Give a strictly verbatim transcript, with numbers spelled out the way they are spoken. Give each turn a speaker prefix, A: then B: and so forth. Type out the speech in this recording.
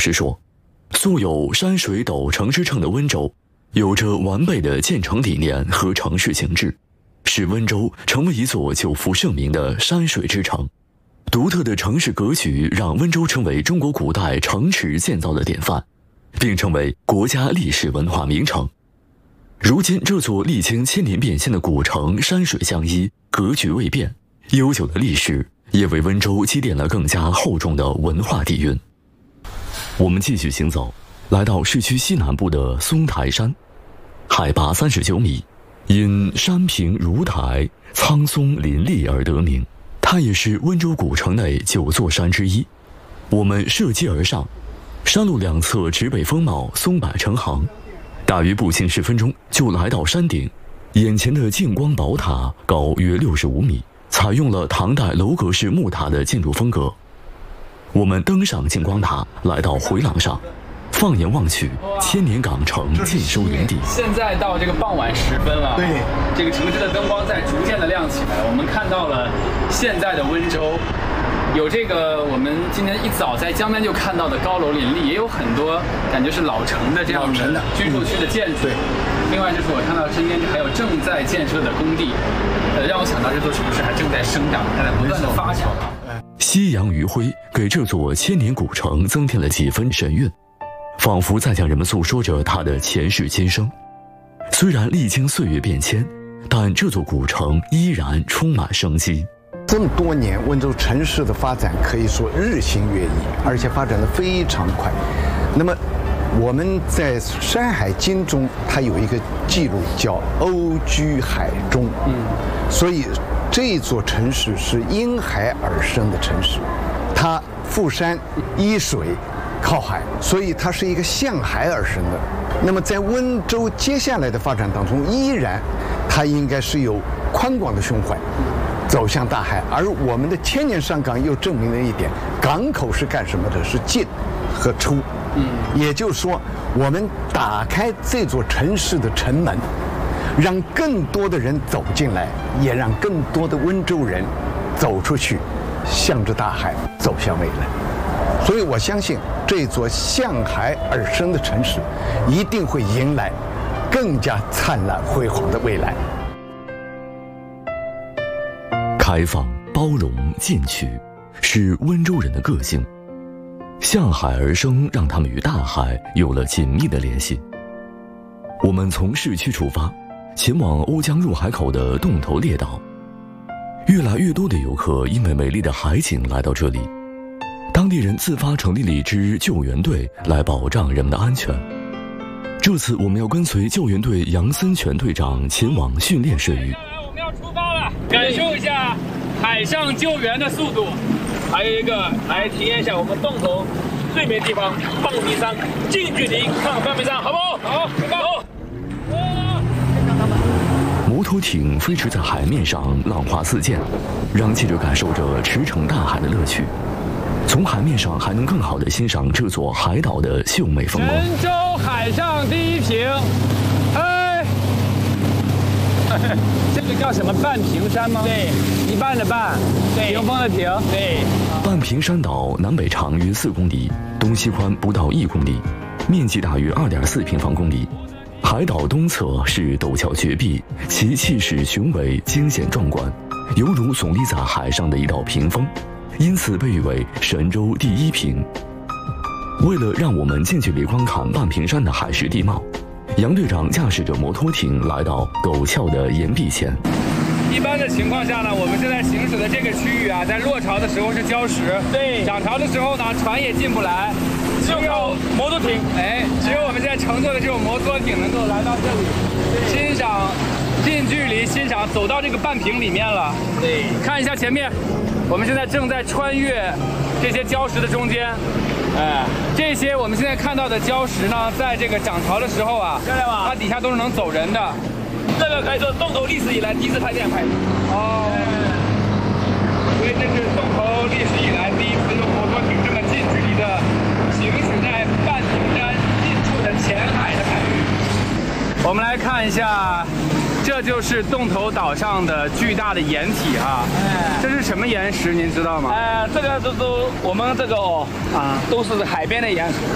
A: 师说，素有山水斗城之称的温州，有着完备的建城理念和城市形制，使温州成为一座久负盛名的山水之城。独特的城市格局让温州成为中国古代城池建造的典范，并成为国家历史文化名城。如今这座历经千年变迁的古城山水相依，格局未变，悠久的历史也为温州积淀了更加厚重的文化底蕴。我们继续行走，来到市区西南部的松台山，海拔三十九米，因山平如台、苍松林立而得名。它也是温州古城内九座山之一。我们涉阶而上，山路两侧植被丰茂，松柏成行，大约步行十分钟就来到山顶。眼前的净光宝塔高约六十五米，采用了唐代楼阁式木塔的建筑风格。我们登上净光塔，来到回廊上，放眼望去，千年港城尽收眼底。
B: 现在到这个傍晚时分了，
C: 对，
B: 这个城市的灯光在逐渐的亮起来。我们看到了现在的温州，有这个我们今天一早在江边就看到的高楼林立，也有很多感觉是老城的这样的居住区的建筑。对，另外就是我看到身边还有正在建设的工地，呃，让我想到这座城市还正在生长，还在不断的发展。
A: 夕阳余晖给这座千年古城增添了几分神韵，仿佛在向人们诉说着它的前世今生。虽然历经岁月变迁，但这座古城依然充满生机。
C: 这么多年，温州城市的发展可以说日新月异，而且发展得非常快。那么我们在《山海经》中，它有一个记录叫“欧居海中”，嗯，所以这座城市是因海而生的城市，它附山依水，靠海，所以它是一个向海而生的。那么在温州接下来的发展当中，依然它应该是有宽广的胸怀，走向大海。而我们的千年上港又证明了一点，港口是干什么的？是进和出。嗯，也就是说，我们打开这座城市的城门，让更多的人走进来，也让更多的温州人走出去，向着大海走向未来。所以我相信这座向海而生的城市一定会迎来更加灿烂辉煌的未来。
A: 开放、包容、进取是温州人的个性，向海而生让他们与大海有了紧密的联系。我们从市区出发，前往瓯江入海口的洞头列岛。越来越多的游客因为美丽的海景来到这里，当地人自发成立了一支救援队来保障人们的安全。这次我们要跟随救援队杨森全队长前往训练水域。
D: 我们要出发了，感受一下海上救援的速度，还有一个来体验一下我们洞头最美地方半屏山，近距离看半屏山，好不好？好，出发！好。
A: 摩托艇飞驰在海面上，浪花四溅，让记者感受着驰骋大海的乐趣。从海面上还能更好地欣赏这座海岛的秀美风光。
D: 温州海上第一屏，哎，这个叫什么？半屏山吗？对，一半的半，对，屏风的屏，对。
A: 半屏山岛南北长约四公里，东西宽不到一公里，面积大约二点四平方公里。海岛东侧是陡峭绝壁，其气势雄伟、惊险壮观，犹如耸立在海上的一道屏风，因此被誉为神州第一屏。为了让我们近距离观看半屏山的海蚀地貌，杨队长驾驶着摩托艇来到陡峭的岩壁前。
D: 一般的情况下呢，我们现在行驶的这个区域啊，在落潮的时候是礁石，对，涨潮的时候呢，船也进不来，只有摩托艇，哎，只有我们现在乘坐的这种摩托艇能够来到这里，欣赏，近距离欣赏，走到这个半屏里面了，对，看一下前面，我们现在正在穿越这些礁石的中间，哎，这些我们现在看到的礁石呢，在这个涨潮的时候啊，它底下都是能走人的。这个可以说洞头历史以来第一次拍这样拍的。哦，所以这是洞头历史以来第一次用摩托艇这么近距离的行驶在半屏山近处的浅海的海域。我们来看一下，这就是洞头岛上的巨大的岩体哈、啊。哎，这是什么岩石？您知道吗？哎，这个都都我们这个哦啊，都是海边的岩石。